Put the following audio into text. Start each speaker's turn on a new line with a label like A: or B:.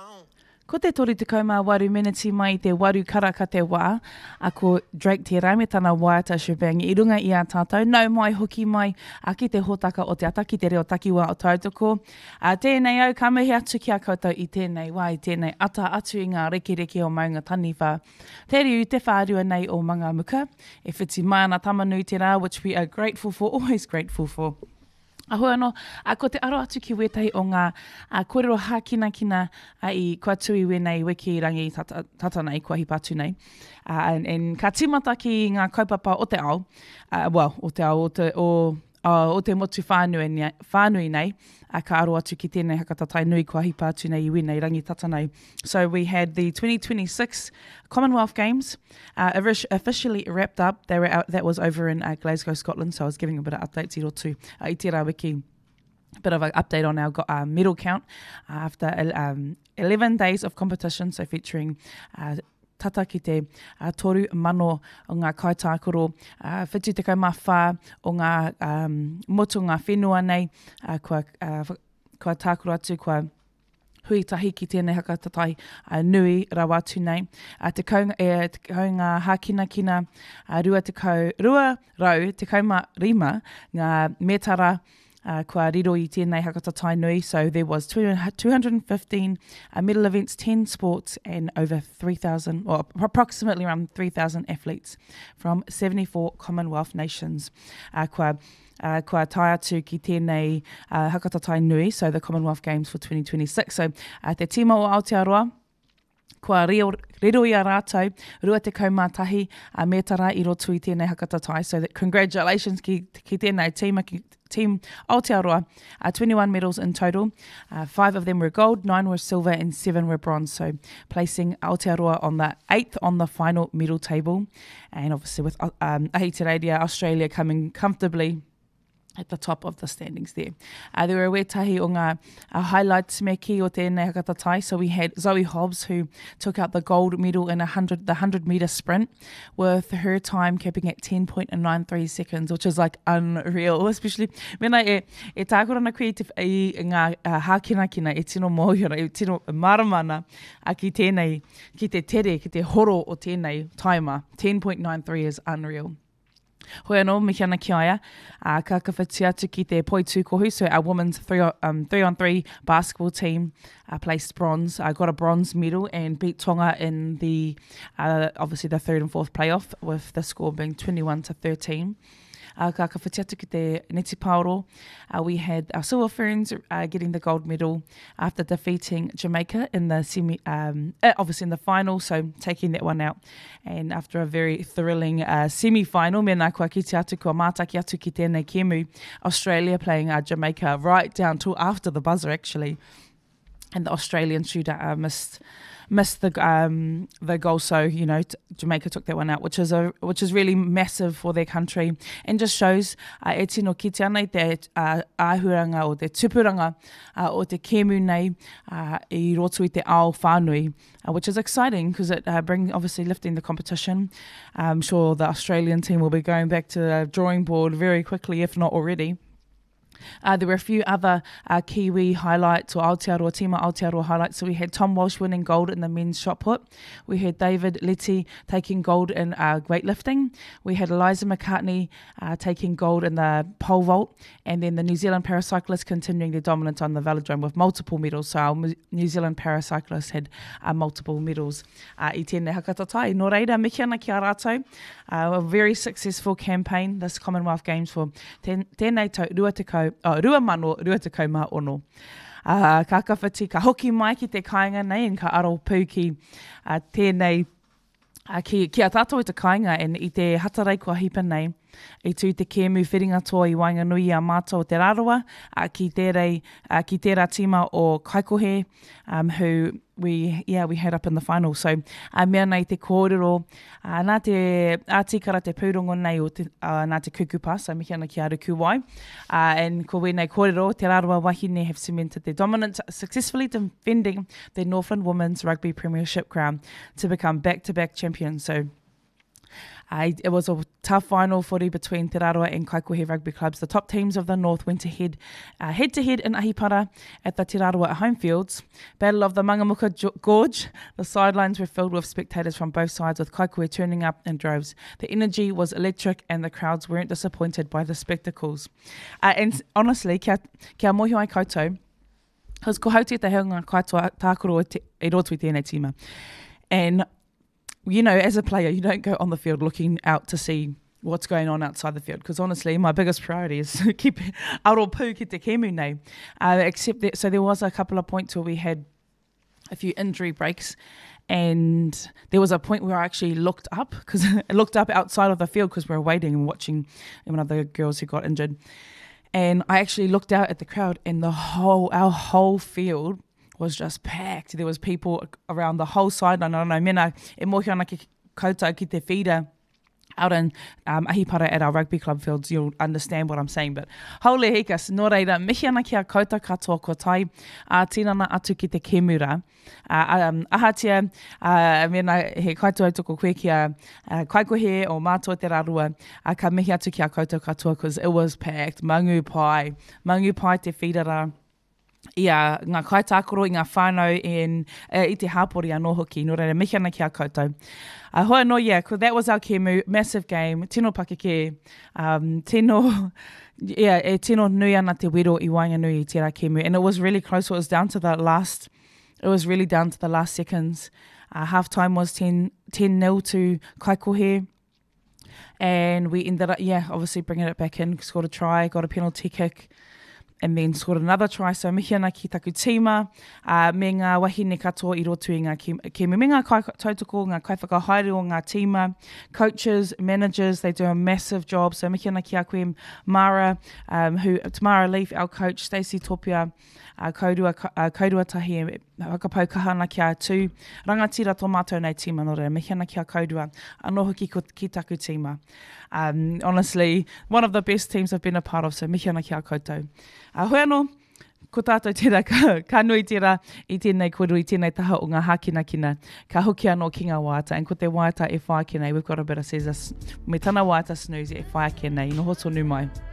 A: Ko te tori te kaumā waru miniti mai te waru karaka te wā, a ko Drake te raimetana waiata shebang I runga I a tātou, nau mai hoki mai a ki te hōtaka o te ata ki te reo takiwa o tautoko. Tēnei au, ka mihi atu ki a koutou I tēnei wā, I tēnei ata atu I ngā rekereke o maunga taniwha. Te riu te whārua nei o manga muka, e whiti mai ana tamanui te rā, which we are grateful for, always grateful for. Ahua anō, ko te aro atu ki wetahi o ngā kōrero hākina I kua tui wenei wiki rangi tata nei, kua hipatu nei. And ka timata ki ngā kaupapa o te ao, o te ao, o te motu whānui nei, ka aro atu ki tēnei hakatatai nui kua hipatu nei I wenei rangi tata nei. So we had the 2026 Commonwealth Games officially wrapped up. That was over in Glasgow, Scotland, so I was giving a bit of updates I rotu I te rā wiki. Bit of an update on our medal count after 11 days of competition, so featuring tata ki te toru mano o ngā kaitākoro, whiti te kaumawha o ngā motu ngā whenua nei, kua tākoro atu, kua huitahi ki tēnei hakatatai nui rawatu nei. Te kaunga hākina rua rau, te kauma rima, ngā metara, kua riro I tēnei hakatatai nui. So there was 215 medal events, 10 sports, and over 3,000, or approximately around 3,000 athletes from 74 Commonwealth nations. Kua tai atu ki tēnei hakatatai nui, so the Commonwealth Games for 2026. So te tima o Aotearoa, kua riro I a rātou, rua te kaumātahi metara I roto I tēnei hakatatai. So that congratulations ki tēnei team Aotearoa, 21 medals in total. 5 of them were gold, 9 were silver, and 7 were bronze. So placing Aotearoa on the 8th on the final medal table. And obviously with Ahitereiria, Australia coming comfortably at the top of the standings there. There were wetahi o ngā highlights me ki o tēnei hakatatai. So we had Zoe Hobbs, who took out the gold medal in the 100 metre sprint, with her time capping at 10.93 seconds, which is like unreal, especially when e tākorana koe I ngā hākinakina e tino mōhira, e tino maramana ki tēnei, ki te tere, ki te horo o tēnei taima. 10.93 is unreal. Hoi anō, mihi ana ki aia, ka kawhiti atu ki te poitu kohu, so our women's 3-on-3 basketball team placed bronze, got a bronze medal and beat Tonga in the, obviously the 3rd and 4th playoff, with the score being 21-13. Ka kawhiti atu ki te Neti Paoro. We had our Silver Ferns getting the gold medal after defeating Jamaica in the obviously in the final, so taking that one out. And after a very thrilling semi-final, mena kua kite atu, kua mātaki atu ki tēnei kemu, Australia playing Jamaica right down till after the buzzer actually. And the Australian shooter missed the goal, so Jamaica took that one out, which is really massive for their country, and just shows e tino ki te ana te āhuranga o te tupuranga o te kēmu nei I roto I te ao whānui, which is exciting because it obviously lifting the competition. I'm sure the Australian team will be going back to the drawing board very quickly, if not already. There were a few other Kiwi highlights, or Aotearoa, tima Aotearoa highlights. So we had Tom Walsh winning gold in the men's shot put. We had David Letty taking gold in weightlifting. We had Eliza McCartney taking gold in the pole vault. And then the New Zealand paracyclists continuing their dominance on the velodrome with multiple medals. So our New Zealand paracyclists had multiple medals I tēnei hakatatai. Nō reira, mihi ana ki a rātou. A very successful campaign, this Commonwealth Games, for tēnei tau rua mano, rua te kaumā ono. Ka kawhiti, ka hoki mai ki te kāinga nei, and ka aro pū ki tēnei, ki a tātou I te kāinga, and I te hatarai kua hipa nei, I tū te kēmu whiringa toa I Wainganui a mātou o te rāroa, ki tērā tima o Kaikohe, who we had up in the final. So mea nei te kōrero, nā te ātikara te pūrongo nei o nā te kukupa, so mihi ana ki a ruku wai. And ko wēnei kōrero, te rāroa wahine have cemented their dominance, successfully defending the Northland Women's Rugby Premiership crown to become back-to-back champions. So It was a tough final footy between Te Raroa and Kaikohe rugby clubs. The top teams of the north went head to head in Ahipara at the Te Raroa home fields. Battle of the Mangamuka Gorge. The sidelines were filled with spectators from both sides, with Kaikohe turning up in droves. The energy was electric and the crowds weren't disappointed by the spectacles. And honestly, kia mohi ai koutou, because ko hauti te heunga kaitua tākoro e roto I tēnei tima. And you know, as a player, you don't go on the field looking out to see what's going on outside the field, because honestly, my biggest priority is to keep aropu ki te kemu nei. Except that, so there was a couple of points where we had a few injury breaks, and there was a point where I actually looked up, because I looked up outside of the field because we were waiting and watching one of the girls who got injured, and I actually looked out at the crowd, and our whole field was just packed. There was people around the whole sideline. I don't know, mena e mohi ana ki koutou ki te whira out in Ahipara at our rugby club fields. You'll understand what I'm saying. But haole hikas, nō reira, mihi ana ki a koutou katoa ko tai tinana atu ki te kemura. Ahatia, mena he kaitua toko koe ki a Kaikohe o mātua te rarua, ka mihi atu ki a koutou katoa, because it was packed. Mangu pai te whirara. Ia ngā kaitākoro I ngā whānau I te hāpori anō hoki, nō reira mihi ana ki a koutou. Hoa no, yeah, that was our kemu, massive game, tino pakeke, tino nui ana te wero I Wainganui I tērā kemu, and it was really close. It was down to the last seconds. Half time was 10-0 to Kaikohe, and we ended up, obviously bringing it back in, scored a try, got a penalty kick, and then scored another try. So mihi ana ki taku tīma, me ngā wahine katoa I roto I ngā kemu. Me ngā tautoko, ngā kaiwhakahaere o ngā tīma, coaches, managers, they do a massive job. So mihi ana ki a koe Tamara Leaf, our coach, Stacey Topia, kaurua tahi, whakapau kahana ki a tū. Rangatira tō mātou nei tīma no reira, mihi ana ki a kaurua, anō hoki ki taku tīma. Honestly, one of the best teams I've been a part of, so mihi ana ki a koutou. Hoi anō, ko tātou tērā, ka nui tērā I tēnei koru I tēnei taha o ngā hākinakina, ka hoki anō ki ngā wāta, and ko te wāta e whāke nei, we've got a bit of Caesar, me tana wāta snooze e whāke nei, no hoto nu mai.